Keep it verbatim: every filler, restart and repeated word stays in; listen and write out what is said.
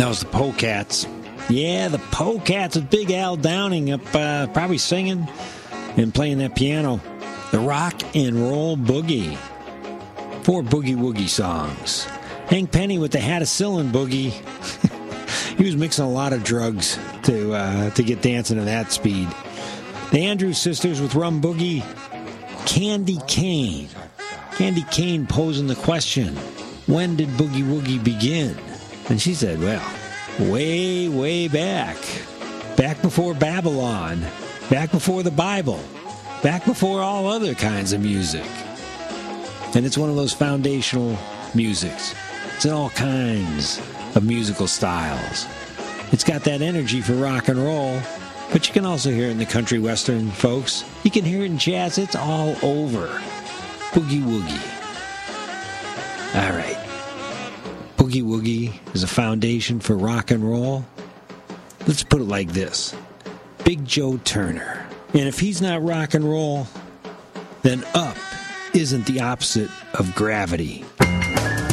That was the Polecats. Yeah, the Polecats with Big Al Downing up, uh, probably singing and playing that piano. The Rock and Roll Boogie. Four boogie woogie songs. Hank Penny with the Hatticillin Boogie. He was mixing a lot of drugs to uh, to get dancing at that speed. The Andrews Sisters with Rum Boogie. Candy Cane. Candy Cane posing the question, when did Boogie Woogie begin? And she said, well, way, way back. Back before Babylon. Back before the Bible. Back before all other kinds of music. And it's one of those foundational musics. It's in all kinds of musical styles. It's got that energy for rock and roll, but you can also hear it in the country western folks. You can hear it in jazz. It's all over. Boogie Woogie. All right. Boogie Woogie is a foundation for rock and roll. Let's put it like this. Big Joe Turner. And if he's not rock and roll, then up isn't the opposite of gravity.